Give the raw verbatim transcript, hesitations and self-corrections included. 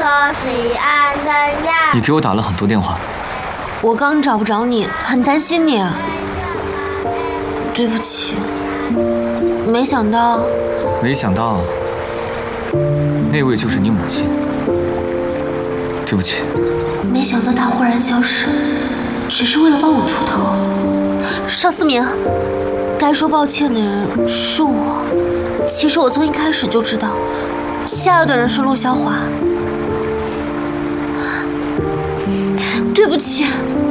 说西安人呀。 你给我打了很多电话， 我刚找不着你，很担心你啊。对不起，没想到， 没想到那位就是你母亲。对不起， 没想到她忽然消失，只是为了帮我出头。邵思明，该说抱歉的人是我。其实我从一开始就知道，下药的人是陆潇华。对不起。